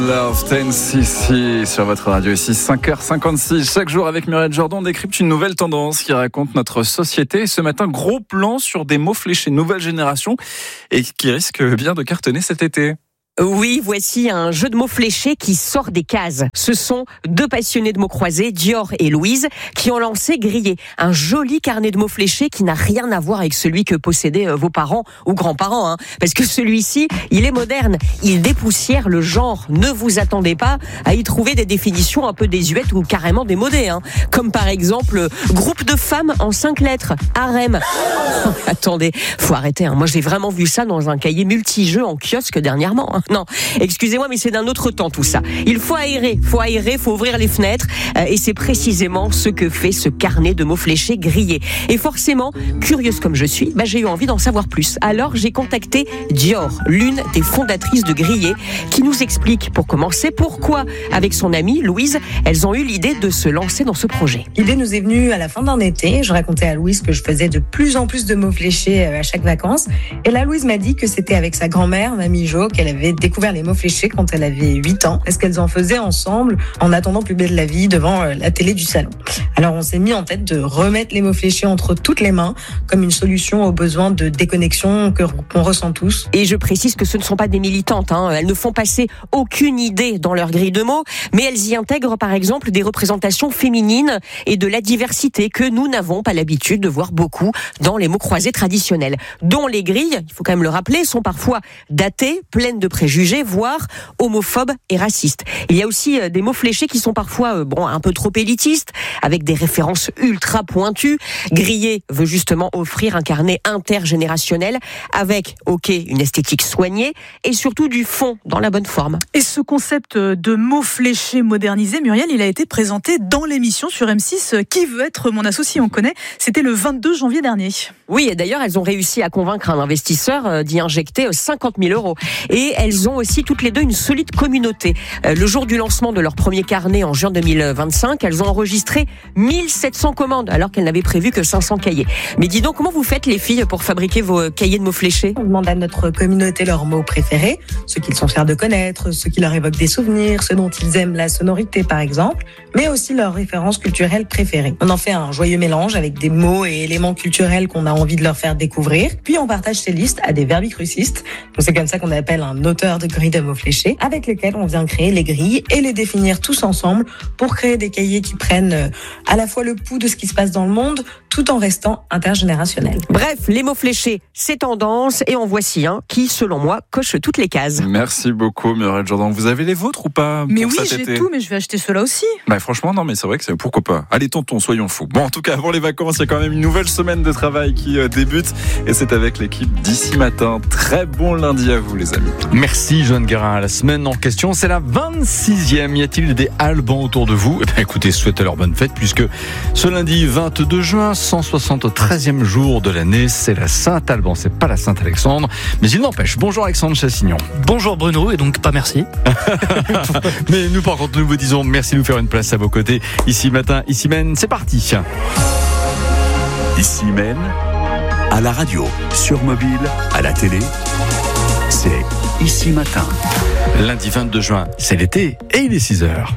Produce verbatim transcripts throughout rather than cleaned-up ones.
Love ten C C sur votre radio ici, cinq heures cinquante-six. Chaque jour avec Muriel Jourdan, on décrypte une nouvelle tendance qui raconte notre société. Ce matin, gros plan sur des mots fléchés nouvelle génération et qui risque bien de cartonner cet été. Oui, voici un jeu de mots fléchés qui sort des cases. Ce sont deux passionnés de mots croisés, Dior et Louise, qui ont lancé Grillé, un joli carnet de mots fléchés qui n'a rien à voir avec celui que possédaient vos parents ou grands-parents, hein, parce que celui-ci, il est moderne, il dépoussière le genre. Ne vous attendez pas à y trouver des définitions un peu désuètes ou carrément démodées, hein, comme par exemple groupe de femmes en cinq lettres, harem. Attendez, faut arrêter, hein. Moi j'ai vraiment vu ça dans un cahier multijeux en kiosque dernièrement, hein. Non, excusez-moi, mais c'est d'un autre temps tout ça. Il faut aérer, faut aérer, faut ouvrir les fenêtres, euh, et c'est précisément ce que fait ce carnet de mots fléchés Grillé. Et forcément, curieuse comme je suis, bah, j'ai eu envie d'en savoir plus. Alors j'ai contacté Dior, l'une des fondatrices de Grillé, qui nous explique pour commencer pourquoi, avec son amie Louise, elles ont eu l'idée de se lancer dans ce projet. L'idée nous est venue à la fin d'un été. Je racontais à Louise que je faisais de plus en plus de mots fléchés à chaque vacances. Et là, Louise m'a dit que c'était avec sa grand-mère, Mamie Jo, qu'elle avait découvert les mots fléchés quand elle avait huit ans. Est-ce qu'elles en faisaient ensemble en attendant Plus belle la vie devant la télé du salon. Alors on s'est mis en tête de remettre les mots fléchés entre toutes les mains comme une solution aux besoins de déconnexion que, qu'on ressent tous. Et je précise que ce ne sont pas des militantes, hein. Elles ne font passer aucune idée dans leur grille de mots, mais elles y intègrent par exemple des représentations féminines et de la diversité que nous n'avons pas l'habitude de voir beaucoup dans les mots croisés traditionnels, dont les grilles, il faut quand même le rappeler, sont parfois datées, pleines de préjugés, voire homophobes et racistes. Il y a aussi des mots fléchés qui sont parfois bon, un peu trop élitistes, avec des références ultra pointues. Grillé veut justement offrir un carnet intergénérationnel avec, ok, une esthétique soignée et surtout du fond dans la bonne forme. Et ce concept de mots fléchés modernisés, Muriel, il a été présenté dans l'émission sur M six Qui veut être mon associé, on connaît. C'était le vingt-deux janvier dernier. Oui, et d'ailleurs, elles ont réussi à convaincre un investisseur d'y injecter cinquante mille euros. Et elles ont aussi toutes les deux une solide communauté. Le jour du lancement de leur premier carnet en juin deux mille vingt-cinq, elles ont enregistré mille sept cents commandes, alors qu'elles n'avaient prévu que cinq cents cahiers. Mais dis donc, comment vous faites les filles pour fabriquer vos cahiers de mots fléchés ? On demande à notre communauté leurs mots préférés, ceux qu'ils sont fiers de connaître, ceux qui leur évoquent des souvenirs, ceux dont ils aiment la sonorité par exemple, mais aussi leurs références culturelles préférées. On en fait un joyeux mélange avec des mots et éléments culturels qu'on a envie de leur faire découvrir, puis on partage ces listes à des verbicrucistes. Donc c'est comme ça qu'on appelle un auteur de grille de mots fléchés, avec lesquels on vient créer les grilles et les définir tous ensemble pour créer des cahiers qui prennent à la fois le pouls de ce qui se passe dans le monde, tout en restant intergénérationnels. Bref, les mots fléchés, c'est tendance, et en voici un qui, selon moi, coche toutes les cases. Merci beaucoup, Muriel Jourdan. Vous avez les vôtres ou pas ? Mais pour oui, cet j'ai été tout, mais je vais acheter ceux-là aussi. Bah franchement, non, mais c'est vrai que c'est pourquoi pas. Allez, tonton, soyons fous. Bon, en tout cas, avant les vacances, il y a quand même une nouvelle semaine de travail qui euh, débute, et c'est avec l'équipe d'ici matin. Très bon lundi à vous, les amis. Merci, Joanne Guérin. La semaine en question, c'est la vingt-sixième. Y a-t-il des Albans autour de vous ? Eh bien, écoutez, souhaitez-leur bonne fête, puisque ce lundi vingt-deux juin, cent soixante-treizième jour de l'année, c'est la Saint-Alban. C'est pas la Saint-Alexandre, mais il n'empêche. Bonjour Alexandre Chassignon. Bonjour Bruno, et donc pas merci. Mais nous, par contre, nous vous disons merci de nous faire une place à vos côtés. Ici matin, ici même, c'est parti. Ici même, à la radio, sur mobile, à la télé, c'est Ici matin. Lundi vingt-deux juin, c'est l'été et il est six heures.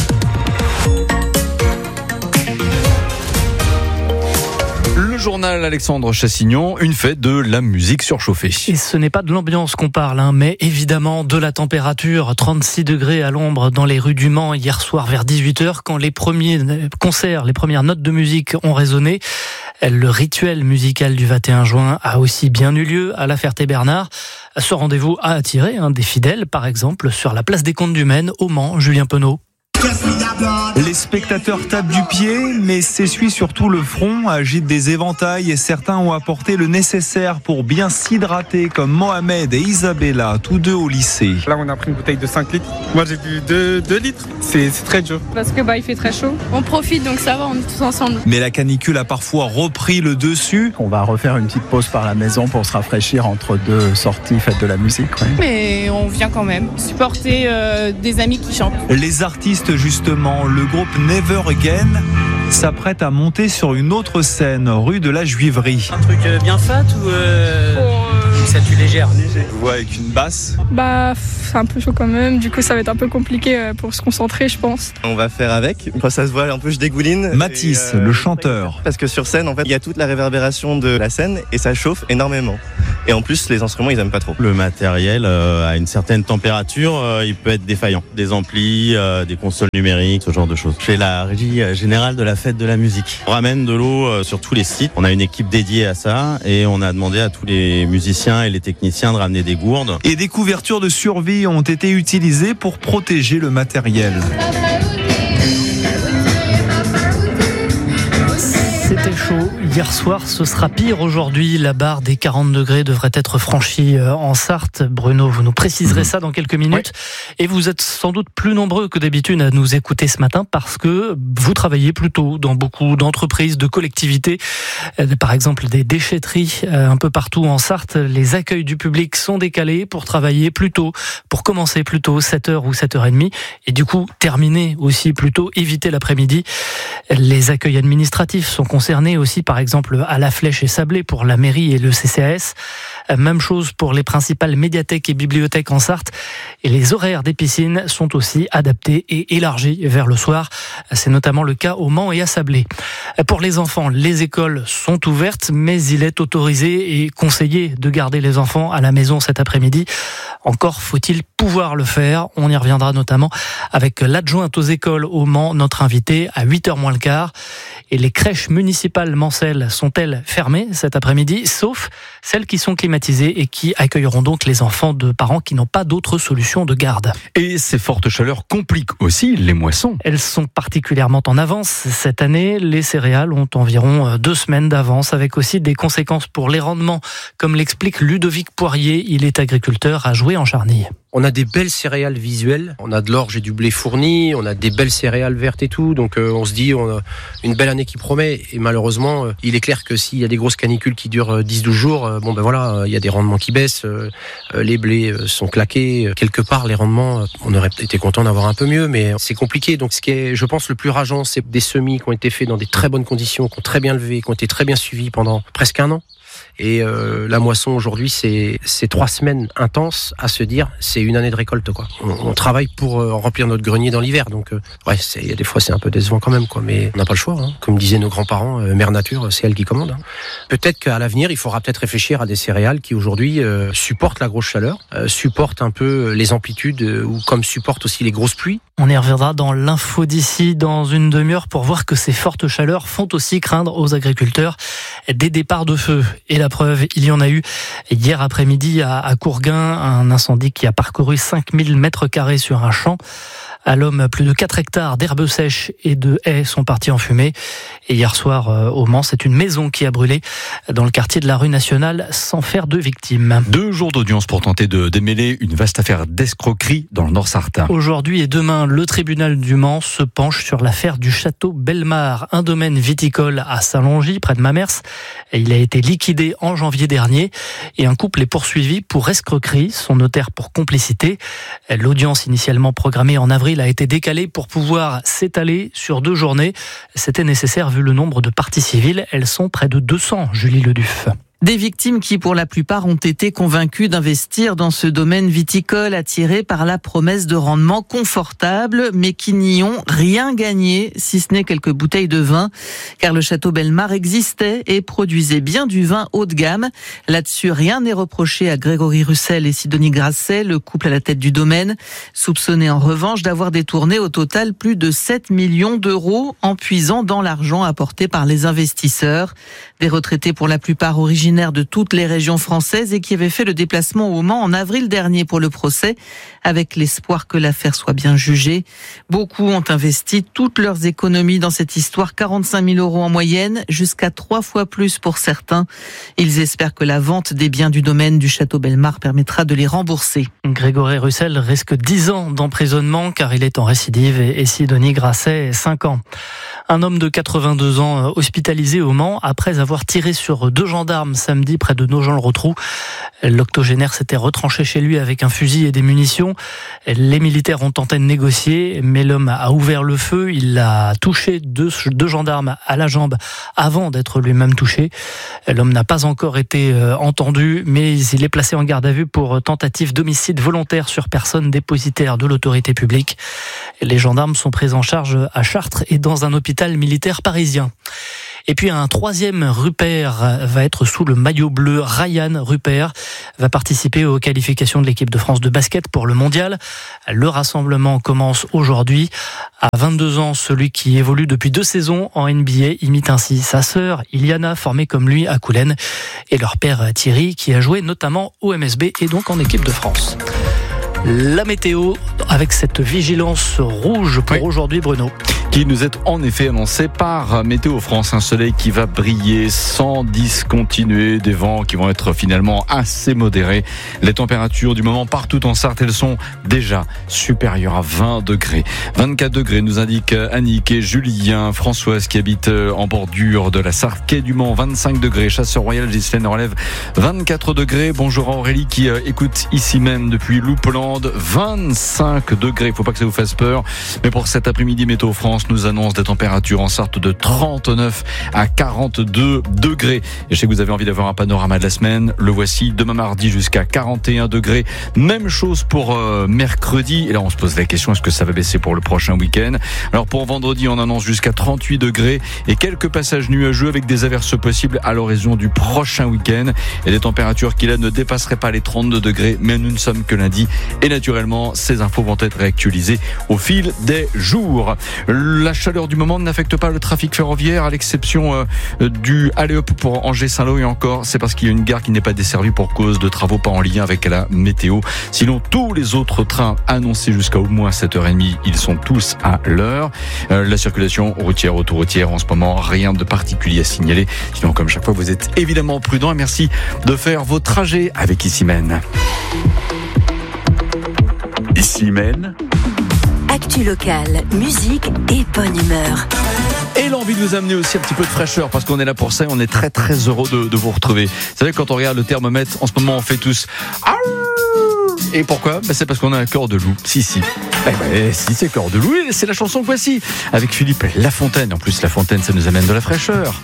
Le journal Alexandre Chassignon, une fête de la musique surchauffée. Et ce n'est pas de l'ambiance qu'on parle, hein, mais évidemment de la température. trente-six degrés à l'ombre dans les rues du Mans hier soir vers dix-huit heures, quand les premiers concerts, les premières notes de musique ont résonné. Le rituel musical du vingt et un juin a aussi bien eu lieu à la Ferté-Bernard. Ce rendez-vous a attiré hein, des fidèles, par exemple sur la place des Comtes du Maine, au Mans. Julien Penaud. Les spectateurs tapent du pied, mais s'essuient surtout le front, agitent des éventails et certains ont apporté le nécessaire pour bien s'hydrater, comme Mohamed et Isabella, tous deux au lycée. Là, on a pris une bouteille de cinq litres. Moi, j'ai bu deux litres. C'est, c'est très dur. Parce que bah, il fait très chaud. On profite, donc ça va, on est tous ensemble. Mais la canicule a parfois repris le dessus. On va refaire une petite pause par la maison pour se rafraîchir entre deux sorties fêtes de la musique. Ouais. Mais on vient quand même supporter euh, des amis qui chantent. Les artistes, justement, le groupe Never Again s'apprête à monter sur une autre scène, rue de la Juiverie. Un truc bien fat ou... Euh... Oh, euh... statue légère. Léger. Je vois avec une basse. Bah, c'est un peu chaud quand même. Du coup, ça va être un peu compliqué pour se concentrer, je pense. On va faire avec. Quand ça se voit un peu, je dégouline. Mathis, euh, le chanteur. Parce que sur scène, en fait, il y a toute la réverbération de la scène et ça chauffe énormément. Et en plus, les instruments, ils aiment pas trop. Le matériel, euh, à une certaine température, euh, il peut être défaillant. Des amplis, euh, des consoles numériques, ce genre de choses. Je fais la régie générale de la fête de la musique. On ramène de l'eau euh, sur tous les sites. On a une équipe dédiée à ça et on a demandé à tous les musiciens et les techniciens de ramener des gourdes. Et des couvertures de survie ont été utilisées pour protéger le matériel. C'était chaud hier soir, ce sera pire aujourd'hui. La barre des quarante degrés devrait être franchie en Sarthe. Bruno, vous nous préciserez ça dans quelques minutes. Oui. Et vous êtes sans doute plus nombreux que d'habitude à nous écouter ce matin parce que vous travaillez plus tôt dans beaucoup d'entreprises, de collectivités. Par exemple, des déchetteries un peu partout en Sarthe. Les accueils du public sont décalés pour travailler plus tôt, pour commencer plus tôt, sept heures ou sept heures trente. Et du coup, terminer aussi plus tôt, éviter l'après-midi. Les accueils administratifs sont concernés aussi, par exemple, à La Flèche et Sablé pour la mairie et le C C A S. Même chose pour les principales médiathèques et bibliothèques en Sarthe. Et les horaires des piscines sont aussi adaptés et élargis vers le soir. C'est notamment le cas au Mans et à Sablé. Pour les enfants, les écoles sont ouvertes, mais il est autorisé et conseillé de garder les enfants à la maison cet après-midi. Encore faut-il pouvoir le faire. On y reviendra notamment avec l'adjointe aux écoles au Mans, notre invité, à huit heures moins le quart. Et les crèches municipales mancelles sont-elles fermées cet après-midi, sauf celles qui sont climatisées et qui accueilleront donc les enfants de parents qui n'ont pas d'autre solution de garde. Et ces fortes chaleurs compliquent aussi les moissons. Elles sont particulièrement en avance. Cette année, les céréales ont environ deux semaines d'avance, avec aussi des conséquences pour les rendements, comme l'explique Ludovic Poirier. Il est agriculteur à Joué en Charny. On a des belles céréales visuelles, on a de l'orge et du blé fourni, on a des belles céréales vertes et tout, donc euh, on se dit on a une belle année qui promet, et malheureusement euh, il est clair que s'il y a des grosses canicules qui durent euh, dix douze jours, euh, bon ben voilà, euh, il y a des rendements qui baissent, euh, euh, les blés euh, sont claqués, euh, quelque part les rendements, euh, on aurait été content d'avoir un peu mieux, mais c'est compliqué, donc ce qui est je pense le plus rageant, c'est des semis qui ont été faits dans des très bonnes conditions, qui ont très bien levé, qui ont été très bien suivis pendant presque un an. Et euh, la moisson aujourd'hui, c'est, c'est trois semaines intenses à se dire, c'est une année de récolte, quoi. On, on travaille pour euh, remplir notre grenier dans l'hiver, donc euh, ouais, c'est, y a des fois c'est un peu décevant quand même, quoi. Mais on n'a pas le choix, hein. Comme disaient nos grands-parents, euh, Mère Nature, c'est elle qui commande. Hein. Peut-être qu'à l'avenir, il faudra peut-être réfléchir à des céréales qui aujourd'hui euh, supportent la grosse chaleur, euh, supportent un peu les amplitudes, euh, ou comme supportent aussi les grosses pluies. On y reviendra dans l'info d'ici dans une demi-heure pour voir que ces fortes chaleurs font aussi craindre aux agriculteurs des départs de feu. Et la preuve, il y en a eu hier après-midi à, à Courgain, un incendie qui a parcouru cinq mille mètres carrés sur un champ. À l'homme, plus de quatre hectares d'herbes sèches et de haies sont partis en fumée. Et hier soir, au Mans, c'est une maison qui a brûlé dans le quartier de la rue Nationale sans faire de victimes. Deux jours d'audience pour tenter de démêler une vaste affaire d'escroquerie dans le Nord sarthin. Aujourd'hui et demain, le tribunal du Mans se penche sur l'affaire du château Bellemare, un domaine viticole à Saint-Longy, près de Mamers. Il a été liquidé en janvier dernier et un couple est poursuivi pour escroquerie, son notaire pour complicité. L'audience initialement programmée en avril a été décalée pour pouvoir s'étaler sur deux journées. C'était nécessaire vu le nombre de parties civiles. Elles sont près de deux cents, Julie Leduf. Des victimes qui, pour la plupart, ont été convaincues d'investir dans ce domaine viticole attiré par la promesse de rendement confortable, mais qui n'y ont rien gagné, si ce n'est quelques bouteilles de vin, car le château Bellemare existait et produisait bien du vin haut de gamme. Là-dessus, rien n'est reproché à Grégory Russell et Sidonie Grasset, le couple à la tête du domaine, soupçonné en revanche d'avoir détourné au total plus de sept millions d'euros en puisant dans l'argent apporté par les investisseurs. Des retraités pour la plupart originaires de toutes les régions françaises et qui avaient fait le déplacement au Mans en avril dernier pour le procès, avec l'espoir que l'affaire soit bien jugée. Beaucoup ont investi toutes leurs économies dans cette histoire, quarante-cinq mille euros en moyenne, jusqu'à trois fois plus pour certains. Ils espèrent que la vente des biens du domaine du château Bellemare permettra de les rembourser. Grégory Russell risque dix ans d'emprisonnement car il est en récidive et Sidonie Grasset cinq ans. Un homme de quatre-vingt-deux ans hospitalisé au Mans après avoir tiré sur deux gendarmes samedi près de Nogent-le-Rotrou. L'octogénaire s'était retranché chez lui avec un fusil et des munitions. Les militaires ont tenté de négocier, mais l'homme a ouvert le feu. Il a touché deux, deux gendarmes à la jambe avant d'être lui-même touché. L'homme n'a pas encore été entendu, mais il est placé en garde à vue pour tentative d'homicide volontaire sur personne dépositaire de l'autorité publique. Les gendarmes sont pris en charge à Chartres et dans un hôpital militaire parisien. Et puis un troisième Rupert va être sous le maillot bleu. Ryan Rupert va participer aux qualifications de l'équipe de France de basket pour le mondial. Le rassemblement commence aujourd'hui. À vingt-deux ans, celui qui évolue depuis deux saisons en N B A imite ainsi sa sœur Iliana, formée comme lui à Coulennes, et leur père Thierry, qui a joué notamment au M S B et donc en équipe de France. La météo avec cette vigilance rouge pour oui. aujourd'hui, Bruno. Qui nous est en effet annoncé par Météo France. Un soleil qui va briller sans discontinuer, des vents qui vont être finalement assez modérés. Les températures du moment partout en Sarthe, elles sont déjà supérieures à vingt degrés. vingt-quatre degrés nous indique Annick et Julien. Françoise qui habite en bordure de la Sarthe, quai du Mans, vingt-cinq degrés. Chasseur Royal, Ghislaine relève vingt-quatre degrés. Bonjour à Aurélie qui écoute ici même depuis Loupeland, vingt-cinq degrés. Il ne faut pas que ça vous fasse peur. Mais pour cet après-midi, Météo France nous annonce des températures en Sarthe de trente-neuf à quarante-deux degrés. Et je sais que vous avez envie d'avoir un panorama de la semaine. Le voici demain mardi jusqu'à quarante et un degrés. Même chose pour euh, mercredi. Et là, on se pose la question, est-ce que ça va baisser pour le prochain week-end? Alors pour vendredi, on annonce jusqu'à trente-huit degrés et quelques passages nuageux avec des averses possibles à l'horizon du prochain week-end. Et des températures qui là ne dépasseraient pas les trente-deux degrés. Mais nous ne sommes que lundi. Et naturellement, ces infos vont être réactualisées au fil des jours. La chaleur du moment n'affecte pas le trafic ferroviaire, à l'exception euh, du Allez-hop pour Angers-Saint-Lô, et encore, c'est parce qu'il y a une gare qui n'est pas desservie pour cause de travaux pas en lien avec la météo. Sinon, tous les autres trains annoncés jusqu'à au moins sept heures trente, ils sont tous à l'heure. Euh, la circulation routière, autoroutière, en ce moment, rien de particulier à signaler. Sinon, comme chaque fois, vous êtes évidemment prudents et merci de faire vos trajets avec Issy-Mène. Issy-Mène. Actu locale, musique et bonne humeur. Et l'envie de vous amener aussi un petit peu de fraîcheur, parce qu'on est là pour ça et on est très très heureux de, de vous retrouver. Vous savez, quand on regarde le thermomètre, en ce moment on fait tous Arrrr. Et pourquoi? Ben, c'est parce qu'on a un cœur de loup. Si, si. Eh ben, si, c'est cœur de loup, c'est la chanson que voici, avec Philippe Lafontaine. En plus, Lafontaine, ça nous amène de la fraîcheur.